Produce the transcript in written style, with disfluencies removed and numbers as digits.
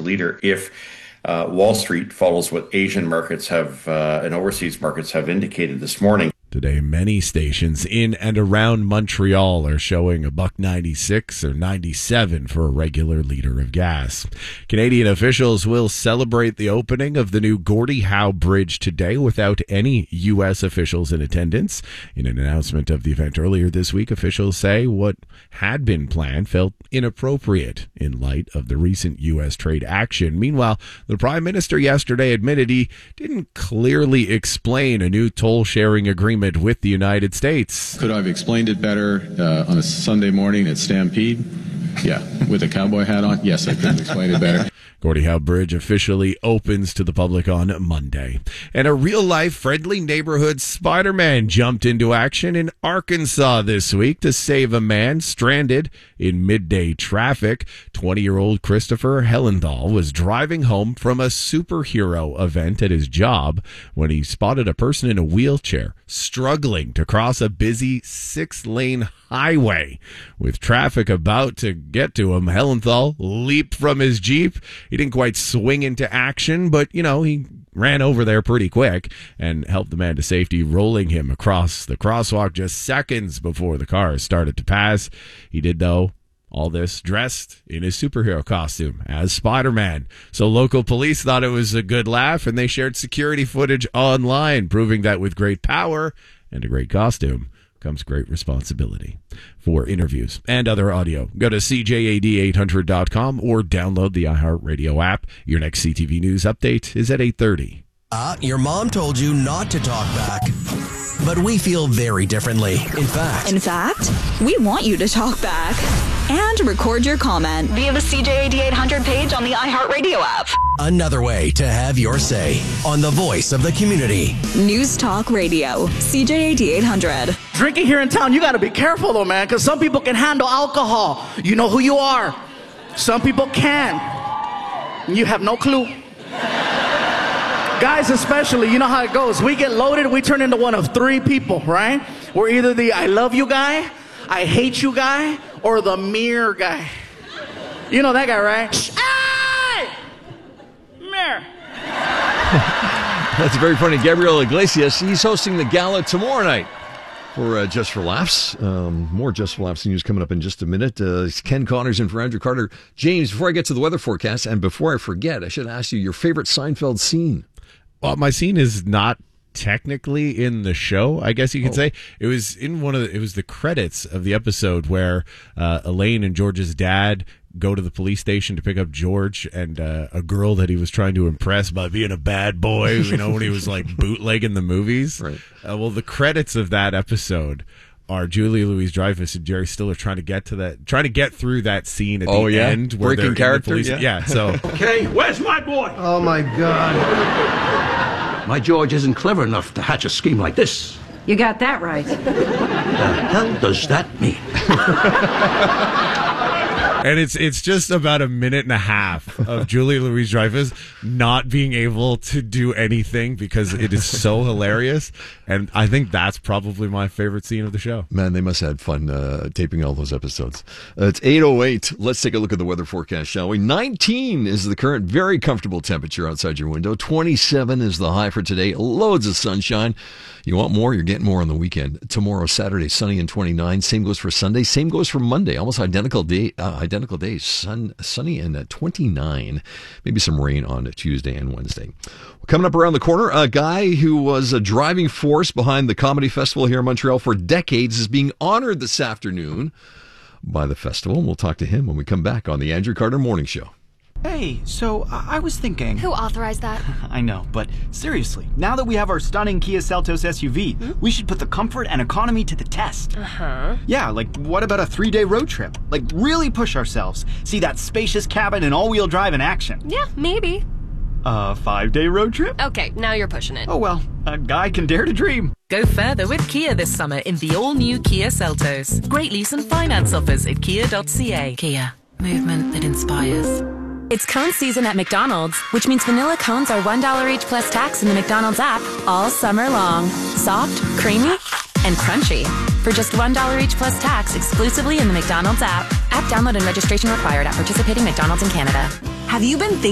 leader if Wall Street follows what Asian markets have and overseas markets have indicated this morning. Today, many stations in and around Montreal are showing $1.96 or 97 for a regular liter of gas. Canadian officials will celebrate the opening of the new Gordie Howe Bridge today without any U.S. officials in attendance. In an announcement of the event earlier this week, officials say what had been planned felt inappropriate in light of the recent U.S. trade action. Meanwhile, the Prime Minister yesterday admitted he didn't clearly explain a new toll-sharing agreement with the United States. Could I have explained it better on a Sunday morning at Stampede? Yeah. With a cowboy hat on? Yes, I could have explained it better. Gordie Howe Bridge officially opens to the public on Monday. And a real-life friendly neighborhood Spider-Man jumped into action in Arkansas this week to save a man stranded in midday traffic. 20-year-old Christopher Hellenthal was driving home from a superhero event at his job when he spotted a person in a wheelchair struggling to cross a busy 6-lane highway. With traffic about to get to him, Hellenthal leaped from his Jeep. He didn't quite swing into action, but, he ran over there pretty quick and helped the man to safety, rolling him across the crosswalk just seconds before the car started to pass. He did, though, all this dressed in his superhero costume as Spider-Man. So local police thought it was a good laugh, and they shared security footage online, proving that with great power and a great costume comes great responsibility. For interviews and other audio, go to CJAD800.com or download the iHeartRadio app. Your next CTV News update is at 8:30. Your mom told you not to talk back, but we feel very differently. In fact, we want you to talk back and record your comment via the CJAD 800 page on the iHeartRadio app. Another way to have your say on the voice of the community. News Talk Radio, CJAD 800. Drinking here in town, you got to be careful though, man, because some people can handle alcohol. You know who you are. Some people can. You have no clue. Guys especially, you know how it goes. We get loaded, we turn into one of three people, right? We're either the I love you guy, I hate you guy, or the mirror guy. You know that guy, right? Hey! Mirror. That's very funny. Gabriel Iglesias, he's hosting the gala tomorrow night for Just for Laughs. More Just for Laughs news coming up in just a minute. Ken Connors in for Andrew Carter. James, before I get to the weather forecast, and before I forget, I should ask you your favorite Seinfeld scene. Well, my scene is not technically in the show, I guess you could say. It was in it was the credits of the episode where Elaine and George's dad go to the police station to pick up George and a girl that he was trying to impress by being a bad boy, when he was like bootlegging the movies. Right. Well, the credits of that episode are Julia Louis-Dreyfus and Jerry Stiller trying to get through that scene at the end where breaking character. So Okay, where's my boy? Oh, my God. My George isn't clever enough to hatch a scheme like this. You got that right. The hell does that mean? And it's just about a minute and a half of Julia Louis-Dreyfus not being able to do anything because it is so hilarious. And I think that's probably my favorite scene of the show. Man, they must have had fun taping all those episodes. It's 8:08. Let's take a look at the weather forecast, shall we? 19 is the current very comfortable temperature outside your window. 27 is the high for today. Loads of sunshine. You want more? You're getting more on the weekend. Tomorrow, Saturday, sunny and 29. Same goes for Sunday. Same goes for Monday. Almost identical days. Sunny and 29. Maybe some rain on Tuesday and Wednesday. Coming up around the corner, a guy who was a driving force behind the comedy festival here in Montreal for decades is being honored this afternoon by the festival. We'll talk to him when we come back on the Andrew Carter Morning Show. Hey, so I was thinking... Who authorized that? I know, but seriously, now that we have our stunning Kia Seltos SUV, we should put the comfort and economy to the test. Uh-huh. Yeah, like what about a 3-day road trip? Like really push ourselves. See that spacious cabin and all-wheel drive in action. Yeah, maybe. A 5-day road trip? Okay, now you're pushing it. Oh well, a guy can dare to dream. Go further with Kia this summer in the all-new Kia Seltos. Great lease and finance offers at kia.ca. Kia, movement that inspires. It's cone season at McDonald's, which means vanilla cones are $1 each plus tax in the McDonald's app all summer long. Soft, creamy, and crunchy. For just $1 each plus tax exclusively in the McDonald's app. App download and registration required at participating McDonald's in Canada. Have you been thinking